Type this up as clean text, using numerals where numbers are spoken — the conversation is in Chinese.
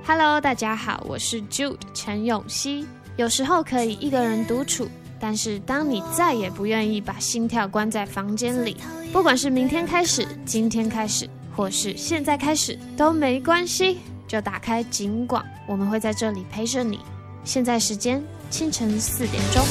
Hello， 大家好，我是 Jude 陈永熙。有时候可以一个人独处，但是当你再也不愿意把心跳关在房间里，不管是明天开始、今天开始，或是现在开始，都没关系，就打开警广，我们会在这里陪着你。现在时间清晨4点钟。